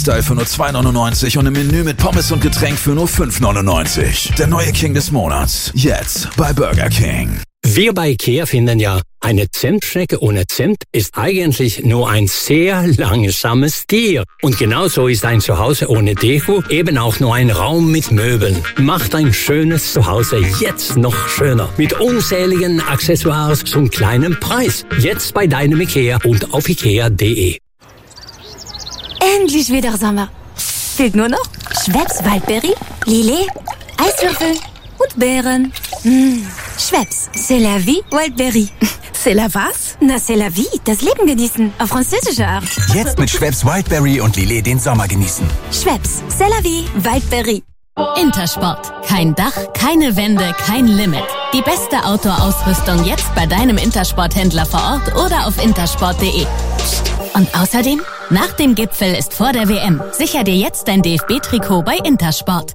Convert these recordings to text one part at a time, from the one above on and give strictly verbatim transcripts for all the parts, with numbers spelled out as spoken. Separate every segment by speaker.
Speaker 1: Style für nur zwei neunundneunzig und im Menü mit Pommes und Getränk für nur fünf neunundneunzig. Der neue King des Monats. Jetzt bei Burger King.
Speaker 2: Wir bei IKEA finden ja, eine Zimtschnecke ohne Zimt ist eigentlich nur ein sehr langsames Tier. Und genauso ist ein Zuhause ohne Deko eben auch nur ein Raum mit Möbeln. Macht ein schönes Zuhause jetzt noch schöner. Mit unzähligen Accessoires zum kleinen Preis. Jetzt bei deinem IKEA und auf ikea punkt de.
Speaker 3: Endlich wieder Sommer. Fehlt nur noch Schweppes Waldberry, Lillet, Eiswürfel und Beeren. Mmh. Schweppes, c'est la vie, Wildberry.
Speaker 4: C'est la was?
Speaker 3: Na, c'est la vie, das Leben genießen, auf französische Art.
Speaker 5: Jetzt mit Schweppes Wildberry und Lillet den Sommer genießen.
Speaker 3: Schweppes, c'est la vie, Wildberry.
Speaker 6: Intersport. Kein Dach, keine Wände, kein Limit. Die beste Outdoor-Ausrüstung jetzt bei deinem Intersport-Händler vor Ort oder auf intersport punkt de. Und außerdem, nach dem Gipfel ist vor der W M. Sicher dir jetzt dein D F B-Trikot bei Intersport.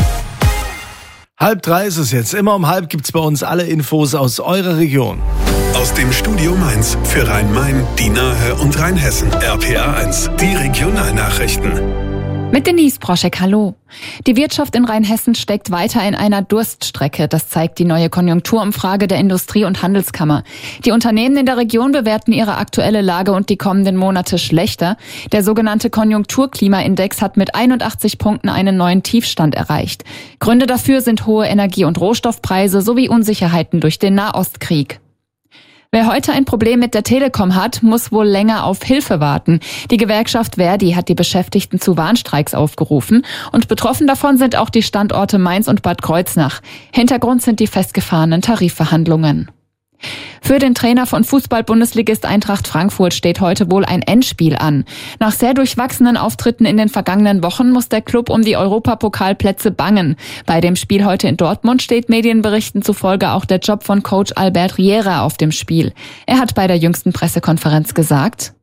Speaker 7: Halb drei ist es jetzt. Immer um halb gibt's bei uns alle Infos aus eurer Region.
Speaker 8: Aus dem Studio Mainz für Rhein-Main, die Nahe und Rheinhessen. R P R eins, die Regionalnachrichten.
Speaker 9: Mit Denise Proschek, hallo. Die Wirtschaft in Rheinhessen steckt weiter in einer Durststrecke. Das zeigt die neue Konjunkturumfrage der Industrie- und Handelskammer. Die Unternehmen in der Region bewerten ihre aktuelle Lage und die kommenden Monate schlechter. Der sogenannte Konjunkturklimaindex hat mit einundachtzig Punkten einen neuen Tiefstand erreicht. Gründe dafür sind hohe Energie- und Rohstoffpreise sowie Unsicherheiten durch den Nahostkrieg. Wer heute ein Problem mit der Telekom hat, muss wohl länger auf Hilfe warten. Die Gewerkschaft Verdi hat die Beschäftigten zu Warnstreiks aufgerufen und betroffen davon sind auch die Standorte Mainz und Bad Kreuznach. Hintergrund sind die festgefahrenen Tarifverhandlungen. Für den Trainer von Fußball-Bundesligist Eintracht Frankfurt steht heute wohl ein Endspiel an. Nach sehr durchwachsenen Auftritten in den vergangenen Wochen muss der Klub um die Europapokalplätze bangen. Bei dem Spiel heute in Dortmund steht Medienberichten zufolge auch der Job von Coach Albert Riera auf dem Spiel. Er hat bei der jüngsten Pressekonferenz gesagt: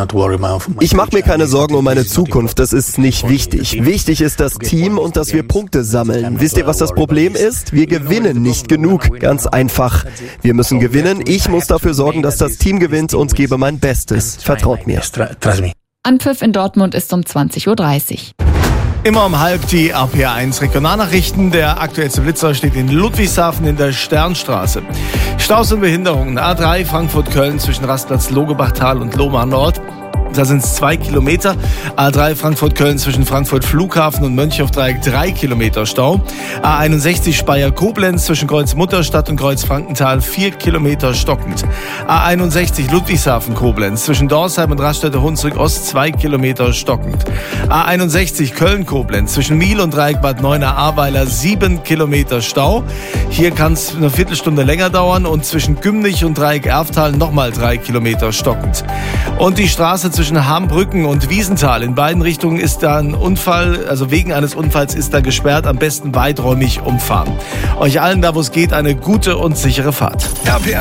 Speaker 10: Ich mache mir keine Sorgen um meine Zukunft, das ist nicht wichtig. Wichtig ist das Team und dass wir Punkte sammeln. Wisst ihr, was das Problem ist? Wir gewinnen nicht genug. Ganz einfach. Wir müssen gewinnen, ich muss dafür sorgen, dass das Team gewinnt und gebe mein Bestes. Vertraut mir.
Speaker 9: Anpfiff in Dortmund ist um zwanzig Uhr dreißig.
Speaker 7: Immer um halb die R P R eins Regionalnachrichten. Der aktuellste Blitzer steht in Ludwigshafen in der Sternstraße. Staus und Behinderungen. A drei Frankfurt-Köln zwischen Rastplatz Logebachtal und Lohmar Nord. Da sind es zwei Kilometer. A drei Frankfurt-Köln zwischen Frankfurt-Flughafen und Mönchhofdreieck drei Kilometer Stau. A einundsechzig Speyer-Koblenz zwischen Kreuz-Mutterstadt und Kreuz-Frankenthal vier Kilometer stockend. A einundsechzig Ludwigshafen-Koblenz zwischen Dorsheim und Raststätte-Hunsrück-Ost zwei Kilometer stockend. A einundsechzig Köln-Koblenz zwischen Miel und Dreieck Bad Neuenahr-Ahrweiler sieben Kilometer Stau. Hier kann es eine Viertelstunde länger dauern und zwischen Gümnich und Dreieck Erftal nochmal drei Kilometer stockend. Und die Straße zwischen Zwischen Hambrücken und Wiesenthal in beiden Richtungen ist da ein Unfall, also wegen eines Unfalls ist da gesperrt, am besten weiträumig umfahren. Euch allen da, wo es geht, eine gute und sichere Fahrt.
Speaker 8: R P R